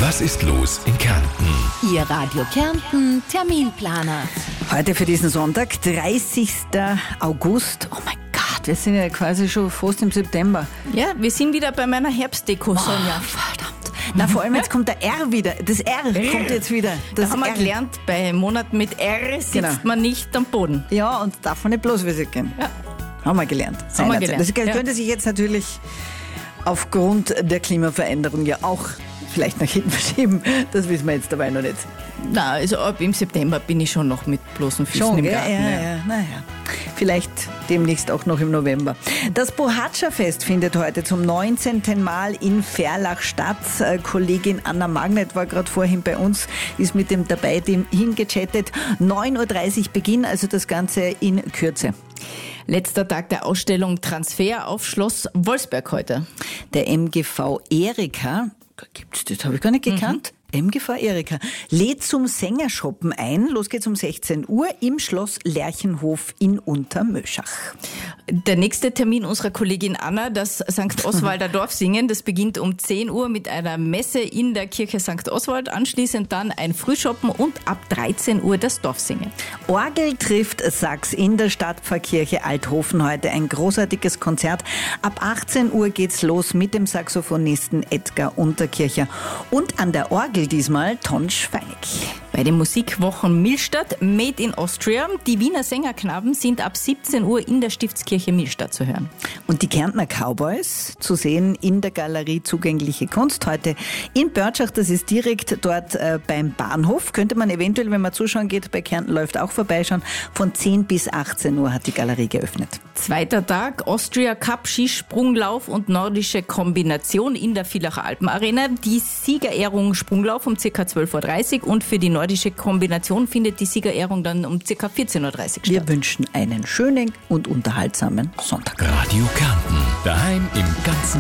Was ist los in Kärnten? Ihr Radio Kärnten Terminplaner. Heute für diesen Sonntag, 30. August. Oh mein Gott, wir sind ja quasi schon fast im September. Ja, wir sind wieder bei meiner Herbstdeko, Sonja. Verdammt. Na, vor allem jetzt kommt der R wieder. Das R kommt jetzt wieder. Das haben wir gelernt, bei Monaten mit R sitzt man nicht am Boden. Ja, und darf man nicht bloß gehen. Ja. Haben wir gelernt. Das könnte sich jetzt natürlich aufgrund der Klimveränderung ja auch vielleicht nach hinten verschieben. Das wissen wir jetzt dabei noch nicht. Na, also ab im September bin ich schon noch mit bloßen Füßen im Garten. Ja. Naja, vielleicht demnächst auch noch im November. Das Bohatscha-Fest findet heute zum 19. Mal in Verlach statt. Kollegin Anna Magnet war gerade vorhin bei uns, ist mit dem dabei dem hingechattet. 9.30 Uhr Beginn, also das Ganze in Kürze. Letzter Tag der Ausstellung Transfer auf Schloss Wolfsberg heute. Der MGV Erika, gibt's das, habe ich gar nicht gekannt. MGV Erika lädt zum Sängershoppen ein. Los geht's um 16 Uhr im Schloss Lerchenhof in Untermöschach. Der nächste Termin unserer Kollegin Anna, das St. Oswalder Dorfsingen, das beginnt um 10 Uhr mit einer Messe in der Kirche St. Oswald. Anschließend dann ein Frühshoppen und ab 13 Uhr das Dorfsingen. Orgel trifft Sachs in der Stadtpfarrkirche Althofen heute. Ein großartiges Konzert. Ab 18 Uhr geht's los mit dem Saxophonisten Edgar Unterkircher. Und an der Orgel diesmal Tonsch Feinig. Bei den Musikwochen Millstatt, Made in Austria. Die Wiener Sängerknaben sind ab 17 Uhr in der Stiftskirche Millstatt zu hören. Und die Kärntner Cowboys zu sehen in der Galerie Zugängliche Kunst heute in Börtschach. Das ist direkt dort beim Bahnhof. Könnte man eventuell, wenn man zuschauen geht, bei Kärnten läuft auch vorbeischauen. Von 10 bis 18 Uhr hat die Galerie geöffnet. Zweiter Tag, Austria Cup Skisprunglauf und nordische Kombination in der Villacher Alpenarena. Die Siegerehrung Sprunglauf um ca. 12.30 Uhr und für die nordische Kombination findet die Siegerehrung dann um ca. 14.30 Uhr statt. Wir wünschen einen schönen und unterhaltsamen Sonntag. Radio Kärnten. Daheim im ganzen